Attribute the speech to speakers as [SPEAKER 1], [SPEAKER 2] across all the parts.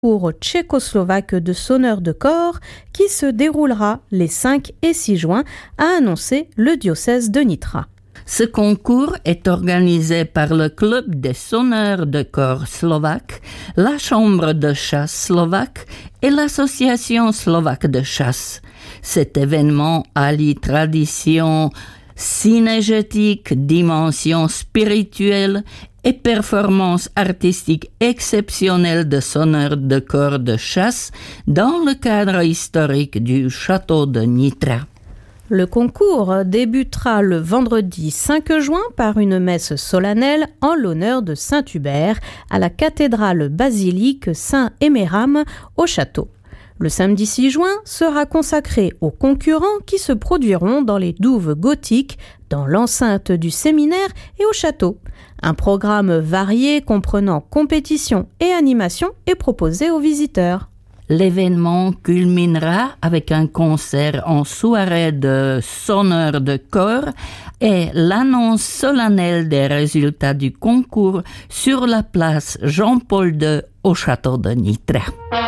[SPEAKER 1] concours tchécoslovaque de sonneurs de cor qui se déroulera les 5 et 6 juin, a annoncé le diocèse de Nitra.
[SPEAKER 2] Ce concours est organisé par le Club des sonneurs de cor slovaques, la Chambre de chasse slovaque et l'Association slovaque de chasse. Cet événement allie tradition synégétique, dimension spirituelle et performance artistique exceptionnelle de sonneurs de cor de chasse dans le cadre historique du château de Nitra.
[SPEAKER 1] Le concours débutera le vendredi 5 juin par une messe solennelle en l'honneur de Saint Hubert à la cathédrale basilique Saint-Éméram au château. Le samedi 6 juin sera consacré aux concurrents qui se produiront dans les douves gothiques, dans l'enceinte du séminaire et au château. Un programme varié comprenant compétition et animation est proposé aux visiteurs.
[SPEAKER 2] L'événement culminera avec un concert en soirée de sonneurs de cor et l'annonce solennelle des résultats du concours sur la place Jean-Paul II au château de Nitra.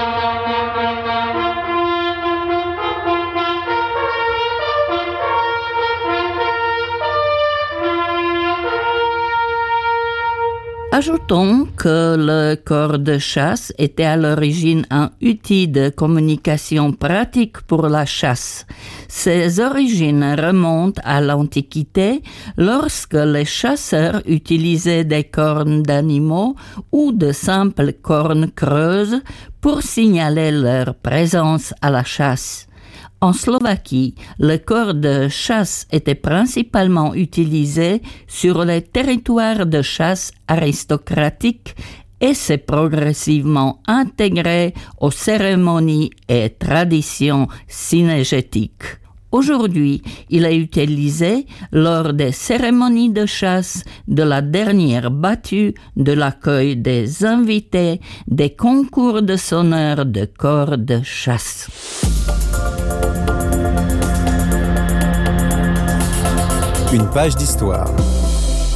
[SPEAKER 2] Ajoutons que le corps de chasse était à l'origine un outil de communication pratique pour la chasse. Ses origines remontent à l'Antiquité lorsque les chasseurs utilisaient des cornes d'animaux ou de simples cornes creuses pour signaler leur présence à la chasse. En Slovaquie, le corps de chasse était principalement utilisé sur les territoires de chasse aristocratiques et s'est progressivement intégré aux cérémonies et traditions synégétiques. Aujourd'hui, il est utilisé lors des cérémonies de chasse, de la dernière battue, de l'accueil des invités, des concours de sonneurs de corps de chasse.
[SPEAKER 3] Une page d'histoire.